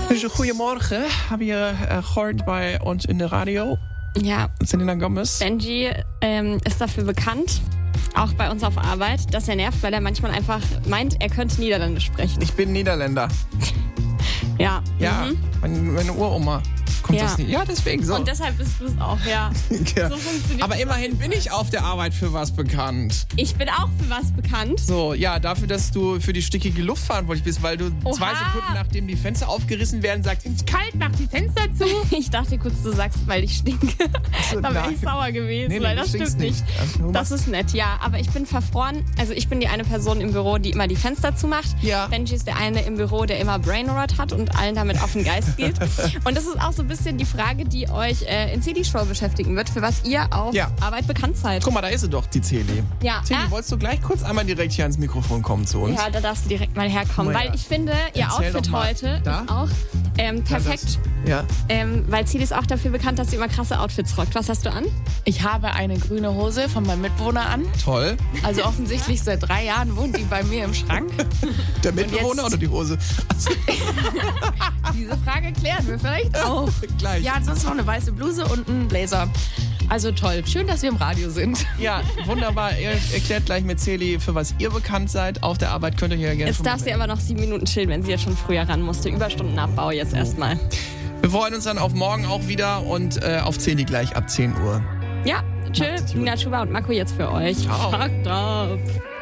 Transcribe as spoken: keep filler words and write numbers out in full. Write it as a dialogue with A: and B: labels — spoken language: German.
A: Dus goedemorgen, habe je uh, gehoord bei uns in der Radio.
B: Ja.
A: Selena Gomez.
B: Benji ähm, ist dafür bekannt, auch bei uns auf Arbeit, dass er nervt, weil er manchmal einfach meint, er könnte Niederländisch sprechen.
A: Ich bin Niederländer.
B: Ja.
A: Ja,
B: Mhm.
A: meine, meine Uroma kommt
B: Ja.
A: das nicht. Ja, deswegen so.
B: Und deshalb bist du es auch, ja.
A: Ja.
B: So funktioniert
A: Aber
B: es.
A: immerhin bin ich auf der Arbeit für was bekannt.
B: Ich bin auch für was bekannt.
A: So, ja, dafür, dass du für die stickige Luft verantwortlich bist, weil du
B: Oha.
A: zwei Sekunden nachdem die Fenster aufgerissen werden, sagst, es ist kalt, mach die Fenster zu.
B: Ich dachte kurz, du sagst, weil ich stinke.
A: so,
B: Da wäre
A: nein.
B: ich sauer gewesen,
A: Nee, nee,
B: weil
A: du
B: das stimmt
A: stinkst
B: nicht.
A: nicht. Also, du
B: Das
A: machst-
B: ist nett, ja. Aber ich bin verfroren. Also ich bin die eine Person im Büro, die immer die Fenster zumacht.
A: Ja.
B: Benji ist der eine im Büro, der immer Brainrot hat und allen damit auf den Geist geht. Und das ist auch so ein bisschen die Frage, die euch äh, in C D-Show beschäftigen wird, für was ihr auf
A: Ja.
B: Arbeit bekannt seid.
A: Guck mal, da ist sie doch, die Celi.
B: Ja.
A: Celi,
B: Ah.
A: wolltest du gleich kurz einmal direkt hier ans Mikrofon kommen zu uns?
B: Ja, da darfst du direkt mal herkommen,
A: Guck mal,
B: weil
A: ja.
B: ich finde, ihr
A: Erzähl
B: Outfit
A: doch mal.
B: heute
A: Da?
B: ist auch ähm, perfekt,
A: Ja.
B: ähm, weil Celi ist auch dafür bekannt, dass sie immer krasse Outfits rockt. Was hast du an?
C: Ich habe eine grüne Hose von meinem Mitbewohner an.
A: Toll.
C: Also offensichtlich seit drei Jahren wohnt die bei mir im Schrank.
A: Der Mitbewohner
C: jetzt-
A: oder die Hose? Also,
C: Diese Frage klären wir vielleicht auch.
A: gleich.
C: Ja, ansonsten noch eine weiße Bluse und ein Blazer. Also toll. Schön, dass wir im Radio sind.
A: Ja, wunderbar. Ihr erklärt gleich mit Celi, für was ihr bekannt seid. Auf der Arbeit könnt ihr hier gerne
B: Jetzt
A: schon
B: darf sie
A: melden.
B: aber noch sieben Minuten chillen, wenn sie jetzt schon früher ran musste. Überstundenabbau jetzt erstmal.
A: Wir freuen uns dann auf morgen auch wieder und äh, auf Celi gleich ab zehn Uhr.
B: Ja, chill.
A: Macht's gut.
B: Nina Chuba und Marco jetzt für euch.
A: Ciao.
B: Fucked up.